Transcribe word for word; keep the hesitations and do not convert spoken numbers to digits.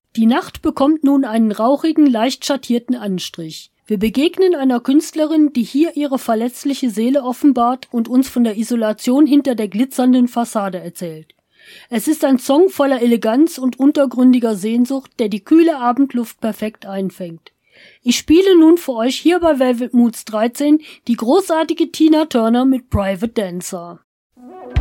Die Nacht bekommt nun einen rauchigen, leicht schattierten Anstrich. Wir begegnen einer Künstlerin, die hier ihre verletzliche Seele offenbart und uns von der Isolation hinter der glitzernden Fassade erzählt. Es ist ein Song voller Eleganz und untergründiger Sehnsucht, der die kühle Abendluft perfekt einfängt. Ich spiele nun für euch hier bei Velvet Moods dreizehn die großartige Tina Turner mit Private Dancer.